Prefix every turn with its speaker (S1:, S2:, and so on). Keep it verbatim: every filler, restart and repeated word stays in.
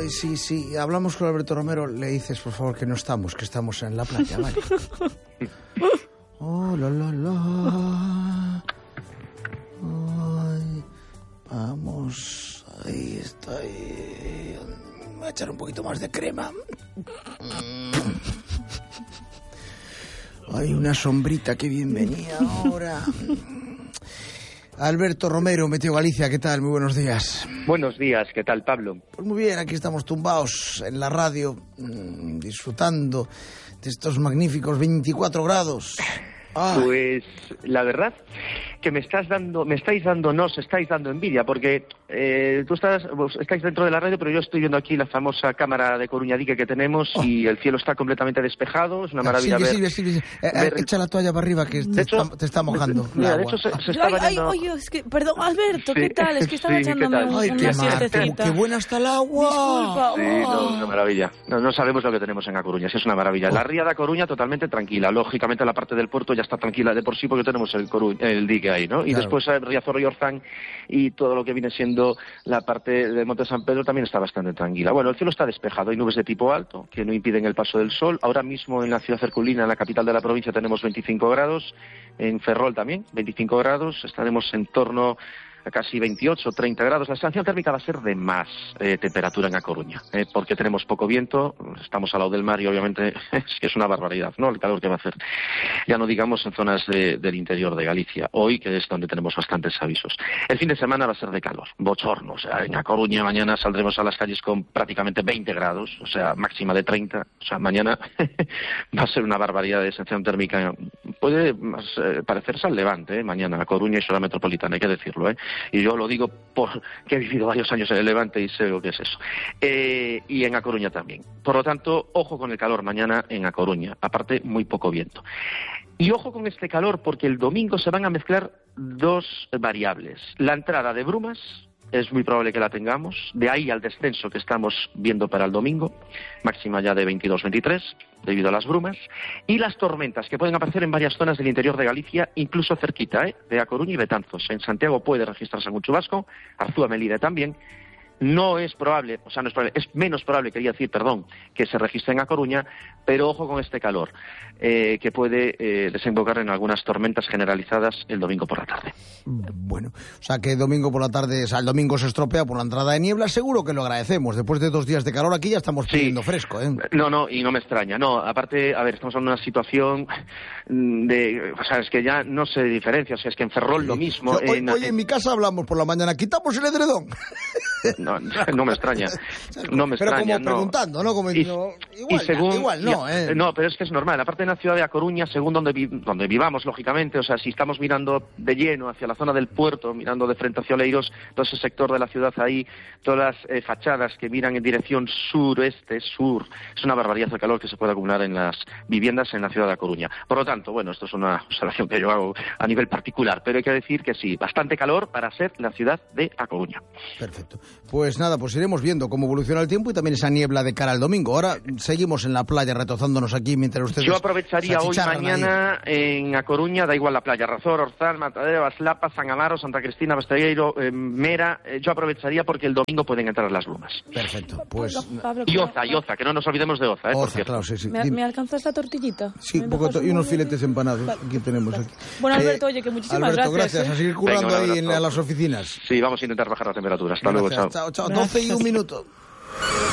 S1: Ay, sí, sí, hablamos con Alberto Romero, le dices, por favor, que no estamos, que estamos en la playa, ¿vale? Oh, la, la, la. Ay, vamos, ahí está. Ahí. Me voy a echar un poquito más de crema. Hay una sombrita que bien venía ahora. Alberto Romero, Meteo Galicia, ¿qué tal? Muy buenos días.
S2: Buenos días, ¿qué tal, Pablo?
S1: Pues muy bien, aquí estamos tumbados en la radio, mmm, disfrutando de estos magníficos veinticuatro grados. Ah.
S2: Pues la verdad que me estás dando, me estáis dando, nos estáis dando envidia, porque eh, tú estás, vos estáis dentro de la radio, pero yo estoy viendo aquí la famosa cámara de Coruña Dique que tenemos oh. y el cielo está completamente despejado, es una maravilla.
S1: Silvia,
S2: ver,
S1: Silvia, Silvia, eh,
S2: ver...
S1: Echa la toalla para arriba que te,
S2: hecho,
S1: está, te está mojando.
S2: Mira, de hecho se, se está
S3: ay,
S2: bañando...
S3: ay, oye, es que, perdón, Alberto,
S2: sí,
S3: ¿qué tal? Es que estaba
S2: sí,
S3: echándome un,
S1: ay,
S3: una siestecita.
S1: Qué buena está el agua.
S3: Disculpa.
S2: Sí, no, una maravilla. No, no sabemos lo que tenemos en A Coruña, sí, es una maravilla. La ría de Coruña totalmente tranquila, lógicamente la parte del puerto ya está tranquila de por sí porque tenemos el, Coruña, el dique ahí, ¿no? Y claro. Después eh, Riazor y Orzán y todo lo que viene siendo la parte de Monte San Pedro también está bastante tranquila. Bueno, el cielo está despejado, hay nubes de tipo alto que no impiden el paso del sol. Ahora mismo en la ciudad herculina, en la capital de la provincia, tenemos veinticinco grados, en Ferrol también, veinticinco grados, estaremos en torno a casi veintiocho, treinta grados. La sensación térmica va a ser de más eh, temperatura en A Coruña, eh, porque tenemos poco viento, estamos al lado del mar y obviamente es que es una barbaridad, ¿no? El calor que va a hacer. Ya no digamos en zonas de, del interior de Galicia, hoy que es donde tenemos bastantes avisos. El fin de semana va a ser de calor, bochorno, o sea, en A Coruña mañana saldremos a las calles con prácticamente veinte grados, o sea, máxima de treinta, o sea, mañana va a ser una barbaridad de sensación térmica. Puede eh, parecerse al Levante, eh, mañana, A Coruña y zona metropolitana, hay que decirlo, ¿eh? Y yo lo digo porque he vivido varios años en el Levante y sé lo que es eso. Eh, y en A Coruña también. Por lo tanto, ojo con el calor mañana en A Coruña. Aparte, muy poco viento. Y ojo con este calor porque el domingo se van a mezclar dos variables. La entrada de brumas, es muy probable que la tengamos, de ahí al descenso que estamos viendo para el domingo, máxima ya de veintidós veintitrés, debido a las brumas, y las tormentas que pueden aparecer en varias zonas del interior de Galicia, incluso cerquita, ¿eh? de A Coruña y Betanzos. En Santiago puede registrarse algún chubasco, Arzúa, Melide también. No es probable, o sea, no es probable, es menos probable, quería decir, perdón, que se registre en A Coruña, pero ojo con este calor, eh, que puede eh, desembocar en algunas tormentas generalizadas el domingo por la tarde.
S1: Bueno, o sea, que domingo por la tarde, o sea, el domingo se estropea por la entrada de niebla, seguro que lo agradecemos. Después de dos días de calor aquí ya estamos pidiendo sí. fresco, ¿eh?
S2: No, no, y no me extraña, no, aparte, a ver, estamos en una situación de, o sea, es que ya no se diferencia, o sea, es que en Ferrol sí. lo mismo.
S1: Hoy,
S2: en,
S1: oye, en mi casa hablamos por la mañana, quitamos el edredón.
S2: No, no me extraña, no me
S1: pero
S2: extraña,
S1: como preguntando, ¿no? Como
S2: y,
S1: diciendo, igual,
S2: y según,
S1: igual no, ¿eh?
S2: No, pero es que es normal, aparte en la ciudad de A Coruña, según donde, vi, donde vivamos, lógicamente, o sea, si estamos mirando de lleno hacia la zona del puerto, mirando de frente hacia Oleiros, todo ese sector de la ciudad ahí, todas las eh, fachadas que miran en dirección suroeste, sur, es una barbaridad el calor que se puede acumular en las viviendas en la ciudad de A Coruña. Por lo tanto, bueno, esto es una observación que yo hago a nivel particular, pero hay que decir que sí, bastante calor para ser la ciudad de A Coruña.
S1: Perfecto. Pues nada, pues iremos viendo cómo evoluciona el tiempo y también esa niebla de cara al domingo. Ahora seguimos en la playa retozándonos aquí mientras ustedes...
S2: Yo aprovecharía hoy, mañana, ahí. En A Coruña, da igual la playa, Razor, Orzal, Matadero, Aslapa, San Amaro, Santa Cristina, Besteiro, eh, Mera, eh, yo aprovecharía porque el domingo pueden entrar las brumas.
S1: Perfecto, pues...
S3: Pablo, Pablo,
S2: y Oza, y Oza, que no nos olvidemos de Oza, ¿eh?
S1: Oza,
S2: por cierto.
S1: claro, sí, sí.
S3: ¿Me, ¿Me alcanzas la tortillita?
S1: Sí, un poco y unos filetes empanados, aquí tenemos. Aquí.
S3: Bueno, Alberto, eh, oye, que muchísimas
S1: Alberto,
S3: gracias.
S1: gracias,
S3: ¿eh?
S1: a seguir currando
S2: Venga,
S1: ahí en las oficinas.
S2: Sí, vamos a intentar bajar la temperatura. Hasta luego, chao.
S1: Chao, chao, doce y un minuto.